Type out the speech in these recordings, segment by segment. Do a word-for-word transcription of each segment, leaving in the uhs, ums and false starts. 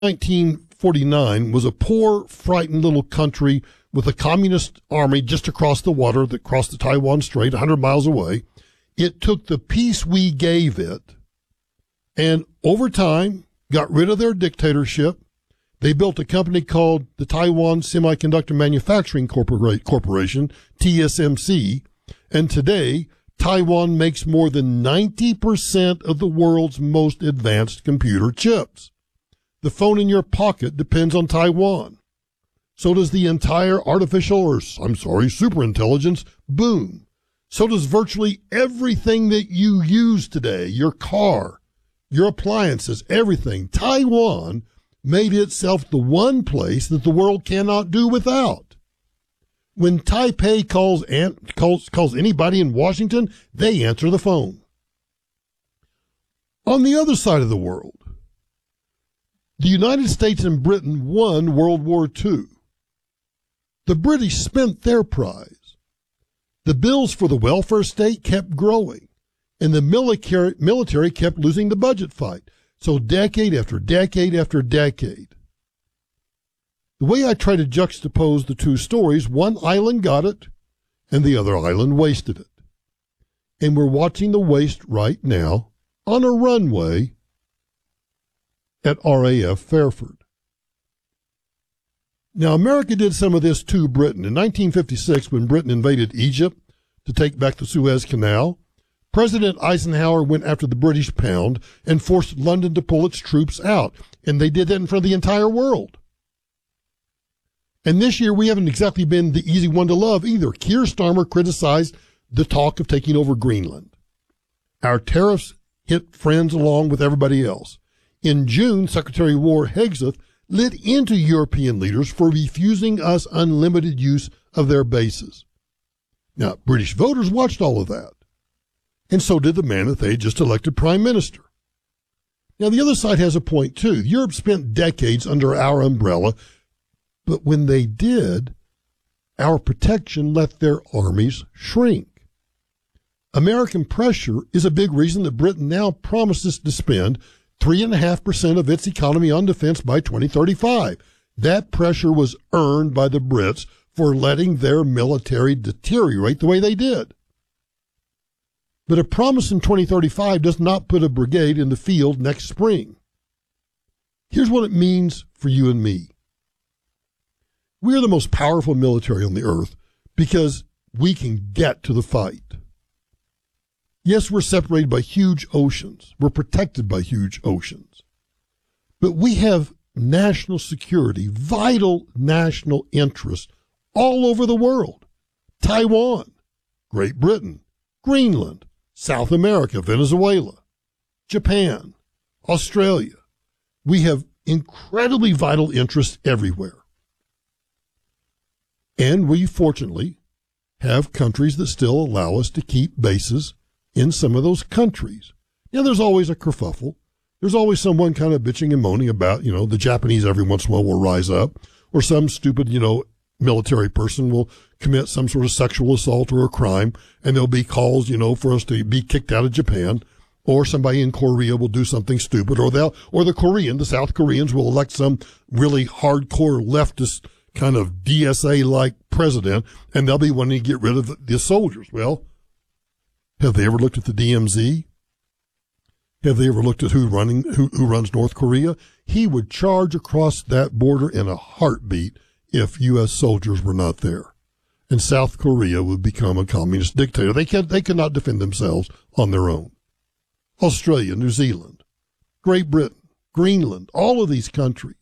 nineteen forty-nine was a poor, frightened little country with a communist army just across the water that crossed the Taiwan Strait, one hundred miles away. It took the peace we gave it, and over time, got rid of their dictatorship. They built a company called the Taiwan Semiconductor Manufacturing Corporation, T S M C, and today, Taiwan makes more than ninety percent of the world's most advanced computer chips. The phone in your pocket depends on Taiwan. So does the entire artificial, or I'm sorry, superintelligence boom. So does virtually everything that you use today, your car, your appliances, everything. Taiwan made itself the one place that the world cannot do without. When Taipei calls, calls, calls anybody in Washington, they answer the phone. On the other side of the world, the United States and Britain won World War Two. The British spent their prize. The bills for the welfare state kept growing, and the military, military kept losing the budget fight. So decade after decade after decade. The way I try to juxtapose the two stories, one island got it, and the other island wasted it. And we're watching the waste right now on a runway at R A F Fairford. Now, America did some of this to Britain. In nineteen fifty-six, when Britain invaded Egypt to take back the Suez Canal, President Eisenhower went after the British pound and forced London to pull its troops out. And they did that in front of the entire world. And this year, we haven't exactly been the easy one to love either. Keir Starmer criticized the talk of taking over Greenland. Our tariffs hit friends along with everybody else. In June, Secretary of War Hegseth lit into European leaders for refusing us unlimited use of their bases. Now, British voters watched all of that. And so did the man that they just elected prime minister. Now, the other side has a point, too. Europe spent decades under our umbrella, but when they did, our protection let their armies shrink. American pressure is a big reason that Britain now promises to spend three point five percent of its economy on defense by twenty thirty-five. That pressure was earned by the Brits for letting their military deteriorate the way they did. But a promise in twenty thirty-five does not put a brigade in the field next spring. Here's what it means for you and me. We are the most powerful military on the earth because we can get to the fight. Yes, we're separated by huge oceans. We're protected by huge oceans. But we have national security, vital national interests all over the world. Taiwan, Great Britain, Greenland, South America, Venezuela, Japan, Australia. We have incredibly vital interests everywhere. And we, fortunately, have countries that still allow us to keep bases in some of those countries. Now, there's always a kerfuffle. There's always someone kind of bitching and moaning about, you know, the Japanese every once in a while will rise up, or some stupid, you know, military person will commit some sort of sexual assault or a crime, and there'll be calls, you know, for us to be kicked out of Japan, or somebody in Korea will do something stupid, or they'll, or the Korean, the South Koreans will elect some really hardcore leftist kind of D S A-like president, and they'll be wanting to get rid of the, the soldiers. Well, have they ever looked at the D M Z? Have they ever looked at who running who, who runs North Korea? He would charge across that border in a heartbeat if U S soldiers were not there. And South Korea would become a communist dictator. They can they cannot defend themselves on their own. Australia, New Zealand, Great Britain, Greenland, all of these countries.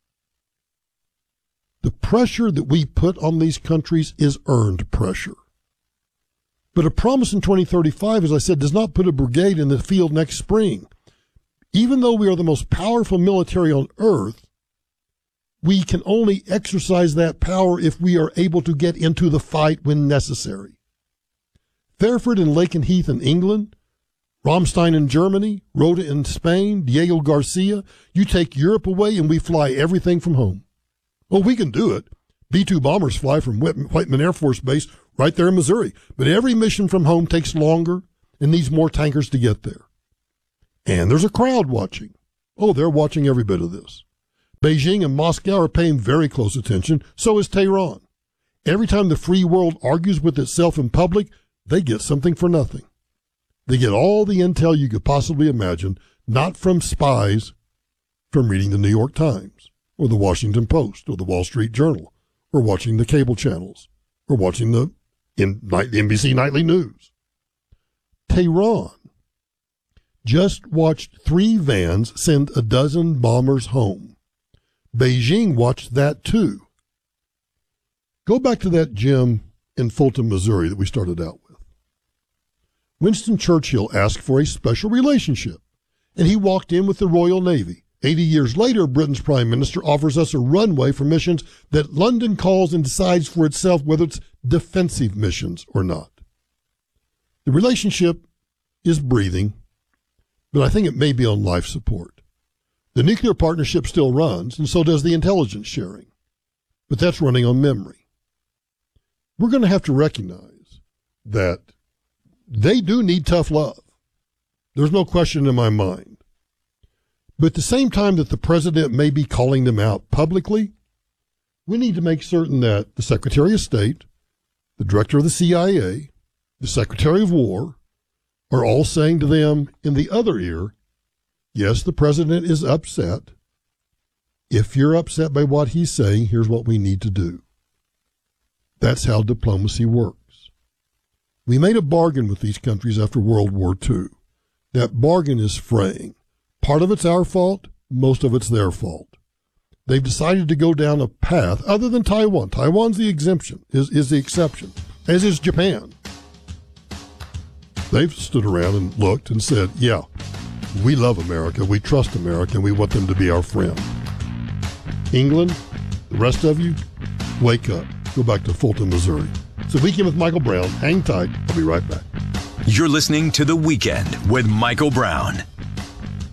The pressure that we put on these countries is earned pressure. But a promise in twenty thirty-five, as I said, does not put a brigade in the field next spring. Even though we are the most powerful military on earth, we can only exercise that power if we are able to get into the fight when necessary. Fairford and Lakenheath in England, Ramstein in Germany, Rota in Spain, Diego Garcia, you take Europe away and we fly everything from home. Well, we can do it. B two bombers fly from Whiteman Air Force Base right there in Missouri. But every mission from home takes longer and needs more tankers to get there. And there's a crowd watching. Oh, they're watching every bit of this. Beijing and Moscow are paying very close attention, so is Tehran. Every time the free world argues with itself in public, they get something for nothing. They get all the intel you could possibly imagine, not from spies, from reading the New York Times, or the Washington Post, or the Wall Street Journal, or watching the cable channels, or watching the N B C Nightly News. Tehran just watched three vans send a dozen bombers home. Beijing watched that too. Go back to that gym in Fulton, Missouri that we started out with. Winston Churchill asked for a special relationship, and he walked in with the Royal Navy. Eighty years later, Britain's Prime Minister offers us a runway for missions that London calls and decides for itself whether it's defensive missions or not. The relationship is breathing, but I think it may be on life support. The nuclear partnership still runs, and so does the intelligence sharing, but that's running on memory. We're going to have to recognize that they do need tough love. There's no question in my mind. But at the same time that the president may be calling them out publicly, we need to make certain that the Secretary of State, the Director of the C I A, the Secretary of War, are all saying to them in the other ear, yes, the president is upset. If you're upset by what he's saying, here's what we need to do. That's how diplomacy works. We made a bargain with these countries after World War Two. That bargain is fraying. Part of it's our fault, most of it's their fault. They've decided to go down a path other than Taiwan. Taiwan's the exemption, is, is the exception, as is Japan. They've stood around and looked and said, yeah, we love America, we trust America, and we want them to be our friend. England, the rest of you, wake up. Go back to Fulton, Missouri. It's The Weekend with Michael Brown. Hang tight. I'll be right back. You're listening to The Weekend with Michael Brown.